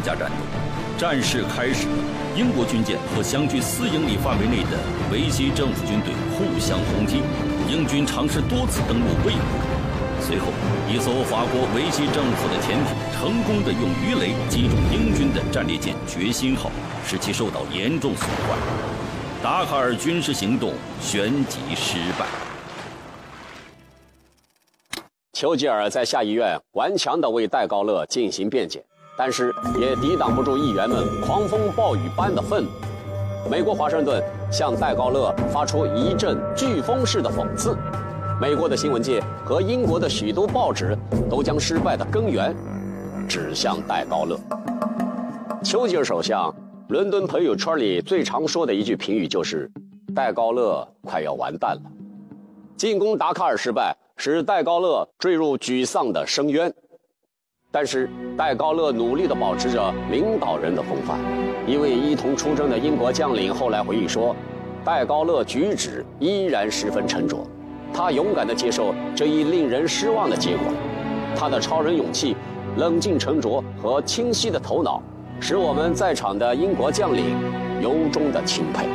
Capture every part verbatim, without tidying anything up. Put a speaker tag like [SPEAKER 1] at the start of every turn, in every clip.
[SPEAKER 1] 架战斗。战事开始了，英国军舰和相距四英里范围内的维希政府军队互相轰击，英军尝试多次登陆未果。随后，一艘法国维希政府的潜艇成功地用鱼雷击中英军的战列舰决心号，使其受到严重损坏。达喀尔军事行动旋即失败。
[SPEAKER 2] 丘吉尔在下议院顽强地为戴高乐进行辩解，但是也抵挡不住议员们狂风暴雨般的愤怒。美国华盛顿向戴高乐发出一阵飓风式的讽刺，美国的新闻界和英国的许多报纸都将失败的根源指向戴高乐。丘吉尔首相伦敦朋友圈里最常说的一句评语就是戴高乐快要完蛋了。进攻达喀尔失败使戴高乐坠入沮丧的深渊，但是戴高乐努力地保持着领导人的风范。一位一同出征的英国将领后来回忆说，戴高乐举止依然十分沉着，他勇敢地接受这一令人失望的结果。他的超人勇气、冷静沉着和清晰的头脑，使我们在场的英国将领由衷的钦佩。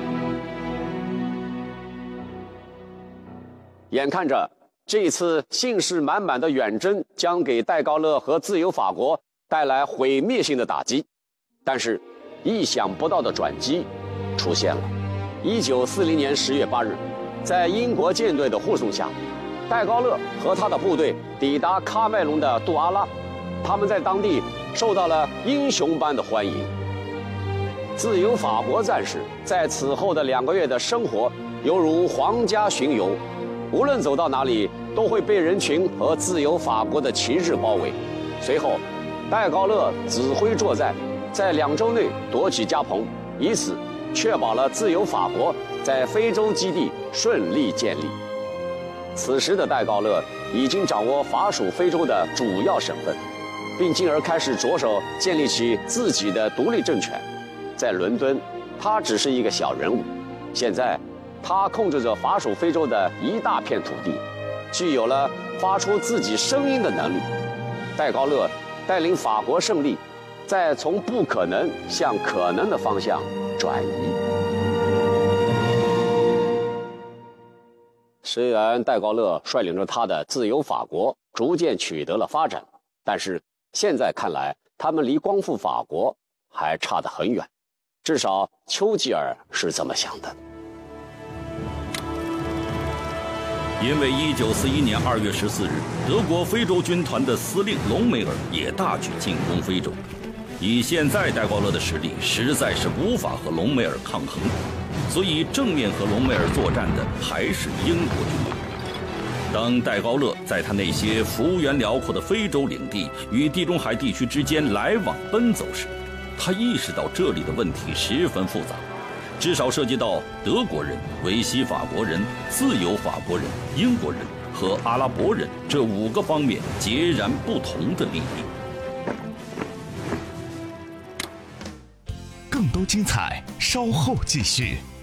[SPEAKER 2] 眼看着这次信誓满满的远征将给戴高乐和自由法国带来毁灭性的打击，但是意想不到的转机出现了。一九四零年十月八日，在英国舰队的护送下，戴高乐和他的部队抵达喀麦隆的杜阿拉，他们在当地受到了英雄般的欢迎。自由法国战士在此后的两个月的生活犹如皇家巡游，无论走到哪里都会被人群和自由法国的旗帜包围。随后戴高乐指挥作战，在两周内夺取加蓬，以此确保了自由法国在非洲基地顺利建立。此时的戴高乐已经掌握法属非洲的主要省份，并进而开始着手建立起自己的独立政权。在伦敦，他只是一个小人物，现在他控制着法属非洲的一大片土地，具有了发出自己声音的能力。戴高乐带领法国胜利，在从不可能向可能的方向转移。虽然戴高乐率领着他的自由法国逐渐取得了发展，但是现在看来，他们离光复法国还差得很远，至少丘吉尔是这么想的。
[SPEAKER 1] 因为一九四一年二月十四日，德国非洲军团的司令隆美尔也大举进攻非洲。以现在戴高乐的实力，实在是无法和隆美尔抗衡，所以正面和隆美尔作战的还是英国军队。当戴高乐在他那些幅员辽阔的非洲领地与地中海地区之间来往奔走时，他意识到这里的问题十分复杂，至少涉及到德国人、维希法国人、自由法国人、英国人和阿拉伯人这五个方面截然不同的利益。
[SPEAKER 3] 更多精彩，稍后继续。